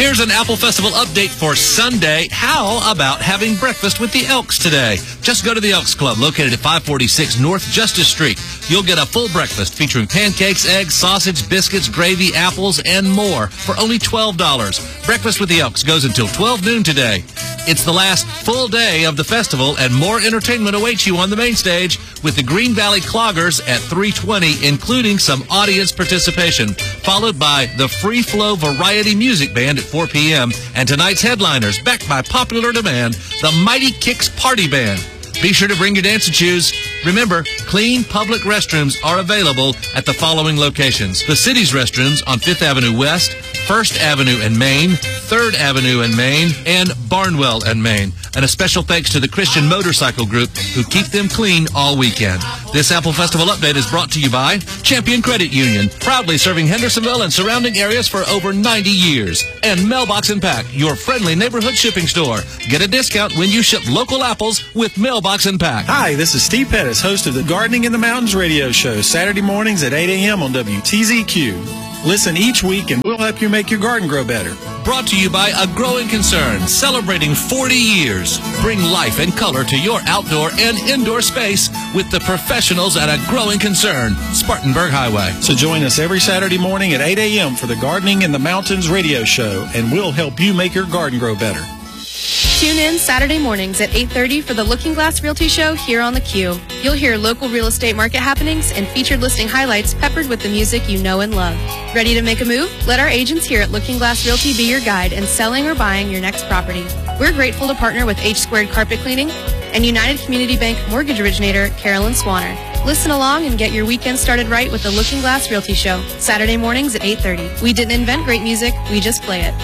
Here's an Apple Festival update for Sunday. How about having breakfast with the Elks today? Just go to the Elks Club, located at 546 North Justice Street. You'll get a full breakfast featuring pancakes, eggs, sausage, biscuits, gravy, apples, and more for only $12. Breakfast with the Elks goes until 12 noon today. It's the last full day of the festival, and more entertainment awaits you on the main stage with the Green Valley Cloggers at 3:20, including some audience participation, followed by the Free Flow Variety Music Band at 4 p.m., and tonight's headliners, backed by popular demand, the Mighty Kicks Party Band. Be sure to bring your dancing shoes. Remember, clean public restrooms are available at the following locations: the city's restrooms on 5th Avenue West, 1st Avenue and Main, 3rd Avenue and Main, and Barnwell and Main. And a special thanks to the Christian Motorcycle Group, who keep them clean all weekend. This Apple Festival update is brought to you by Champion Credit Union, proudly serving Hendersonville and surrounding areas for over 90 years. And Mailbox and Pack, your friendly neighborhood shipping store. Get a discount when you ship local apples with Mailbox and Pack. Hi, this is Steve Pettis, host of the Gardening in the Mountains radio show, Saturday mornings at 8 a.m. on WTZQ. Listen each week and we'll help you make your garden grow better. Brought to you by A Growing Concern, celebrating 40 years. Bring life and color to your outdoor and indoor space with the professionals at A Growing Concern, Spartanburg Highway. So join us every Saturday morning at 8 a.m. for the Gardening in the Mountains radio show, and we'll help you make your garden grow better. Tune in Saturday mornings at 8:30 for the Looking Glass Realty Show here on the Q. You'll hear local real estate market happenings and featured listing highlights peppered with the music you know and love. Ready to make a move? Let our agents here at Looking Glass Realty be your guide in selling or buying your next property. We're grateful to partner with H Squared Carpet Cleaning and United Community Bank mortgage originator Carolyn Swanner. Listen along and get your weekend started right with the Looking Glass Realty Show, Saturday mornings at 8:30. We didn't invent great music, we just play it.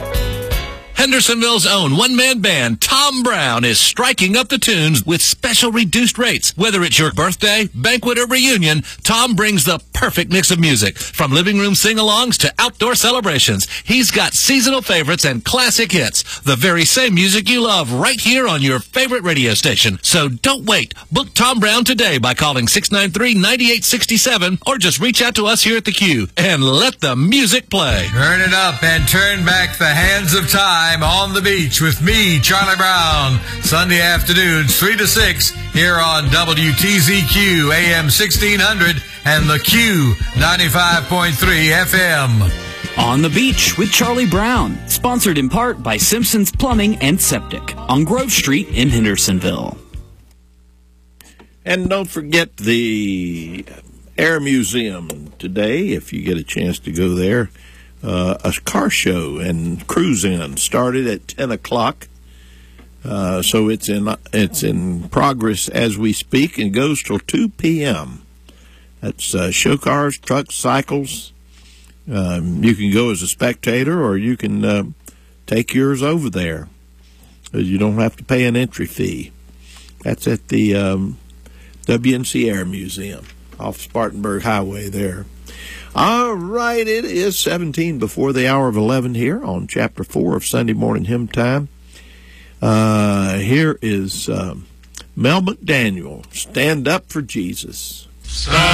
Hendersonville's own one-man band, Tom Brown, is striking up the tunes with special reduced rates. Whether it's your birthday, banquet, or reunion, Tom brings the perfect mix of music. From living room sing-alongs to outdoor celebrations, he's got seasonal favorites and classic hits. The very same music you love right here on your favorite radio station. So don't wait. Book Tom Brown today by calling 693-9867 or just reach out to us here at the Q and let the music play. Turn it up and turn back the hands of time on the beach with me, Charlie Brown, Sunday afternoons 3 to 6 here on WTZQ AM 1600 and the Q 95.3 FM. On the Beach with Charlie Brown, sponsored in part by Simpson's Plumbing and Septic on Grove Street in Hendersonville. And don't forget the Air Museum today, if you get a chance to go there. A car show and cruise-in started at 10 o'clock. So it's in progress as we speak and goes till 2 p.m. That's show cars, trucks, cycles. You can go as a spectator or you can take yours over there. You don't have to pay an entry fee. That's at the WNC Air Museum off Spartanburg Highway there. All right, it is 17 before the hour of 11 here on Chapter 4 of Sunday Morning Hymn Time. Here is Mel McDaniel, Stand Up for Jesus.